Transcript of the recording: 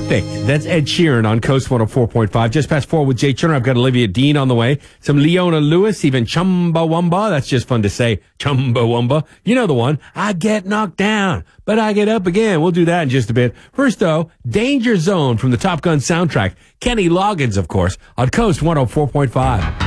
Perfect. That's Ed Sheeran on Coast 104.5. Just past 4 with Jay Turner. I've got Olivia Dean on the way. Some Leona Lewis, even Chumbawamba. That's just fun to say. Chumbawamba. You know the one. I get knocked down, but I get up again. We'll do that in just a bit. First, though, Danger Zone from the Top Gun soundtrack. Kenny Loggins, of course, on Coast 104.5.